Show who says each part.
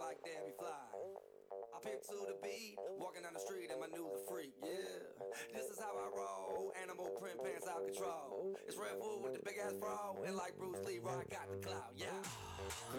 Speaker 1: like Debbie Fly. I pick to the beat, walking down the street and my new the freak, yeah. This is how I roll, animal print pants out control. It's Red Food with the big ass fro, and like Bruce Lee, I got the clout, yeah.